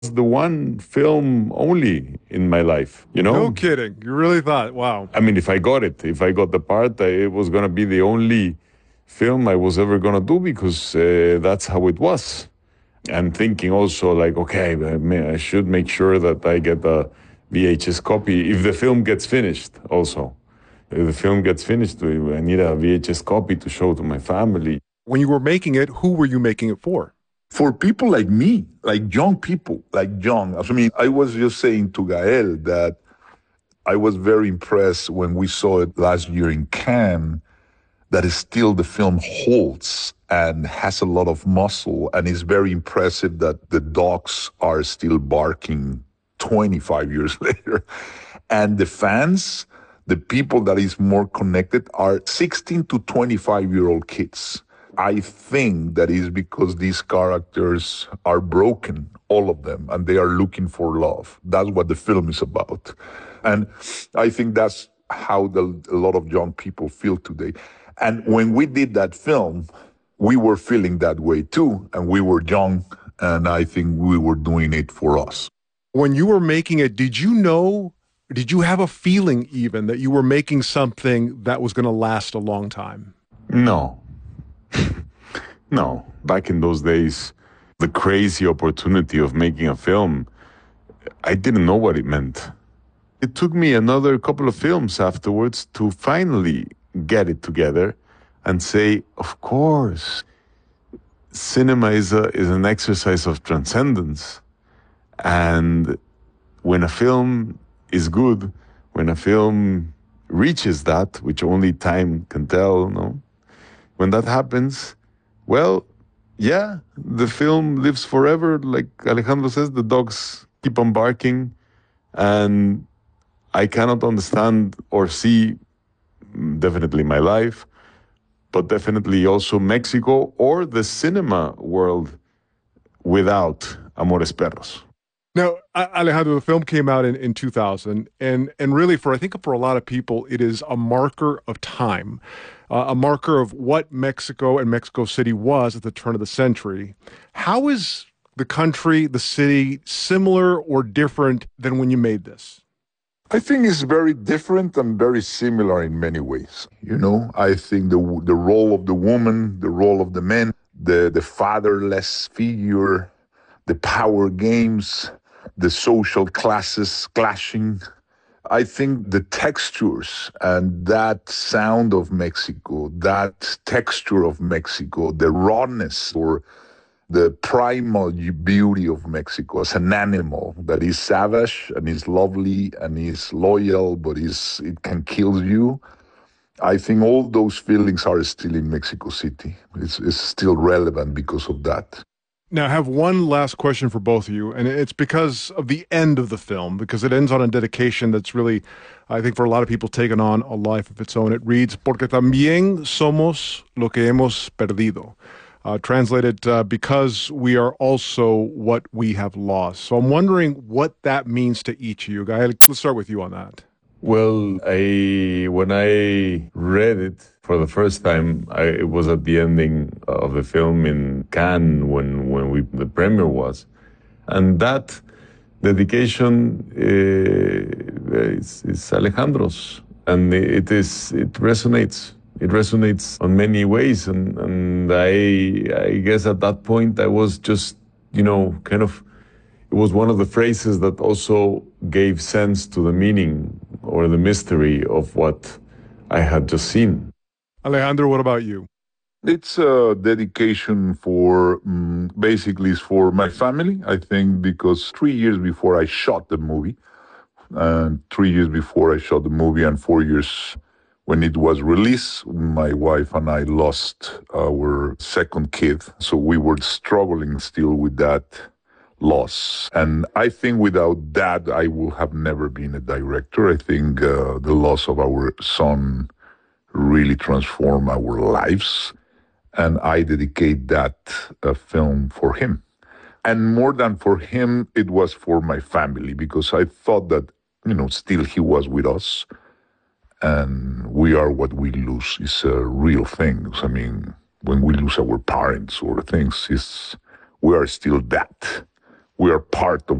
The one film only in my life, you No know? kidding. You really thought, wow. I mean, if I got the part, it was going to be the only film I was ever going to do because that's how it was. I'm thinking also like, okay, I should make sure that I get a VHS copy if the film gets finished also. If the film gets finished, I need a VHS copy to show to my family. When you were making it, who were you making it for? For people like me, like young people, like young. I mean, I was just saying to Gael that I was very impressed when we saw it last year in Cannes, that is still the film holds and has a lot of muscle, and it's very impressive that the dogs are still barking 25 years later. And the fans, the people that is more connected are 16 to 25-year-old kids. I think that is because these characters are broken, all of them, and they are looking for love. That's what the film is about. And I think that's how a lot of young people feel today. And when we did that film, we were feeling that way too, and we were young, and I think we were doing it for us. When you were making it, did you have a feeling even that you were making something that was going to last a long time? No. No. Back in those days, the crazy opportunity of making a film, I didn't know what it meant. It took me another couple of films afterwards to finally get it together and say, of course, cinema is an exercise of transcendence. And when a film is good, when a film reaches that, which only time can tell, no? When that happens, well, yeah, the film lives forever. Like Alejandro says, the dogs keep on barking, and I cannot understand or see definitely my life, but definitely also Mexico or the cinema world without Amores Perros. Now, Alejandro, the film came out in 2000, and really I think for a lot of people, it is a marker of time, a marker of what Mexico and Mexico City was at the turn of the century. How is the country, the city, similar or different than when you made this? I think it's very different and very similar in many ways. You know, I think the role of the woman, the role of the men, the fatherless figure, the power games, the social classes clashing. I think the textures and that sound of Mexico, that texture of Mexico, the rawness or the primal beauty of Mexico as an animal that is savage and is lovely and is loyal, but it can kill you. I think all those feelings are still in Mexico City. It's still relevant because of that. Now, I have one last question for both of you, and it's because of the end of the film, because it ends on a dedication that's really, I think, for a lot of people, taken on a life of its own. It reads, Porque también somos lo que hemos perdido. Translated, because we are also what we have lost. So I'm wondering what that means to each of you guys. Let's start with you on that. Well, when I read it for the first time, it was at the ending of the film in Cannes when the premiere was, and that dedication is Alejandro's, and it resonates. It resonates on many ways, and I guess at that point I was just kind of. It was one of the phrases that also gave sense to the meaning or the mystery of what I had just seen. Alejandro, what about you? It's a dedication for, basically it's for my family, I think, because 3 years before I shot the movie, and 3 years before I shot the movie and 4 years when it was released, my wife and I lost our second kid. So we were struggling still with that loss. And I think without that, I would have never been a director. I think the loss of our son really transformed our lives. And I dedicate that film for him. And more than for him, it was for my family, because I thought that, still he was with us. And we are what we lose is a real thing. I mean, when we lose our parents or things, we are still that. we are part of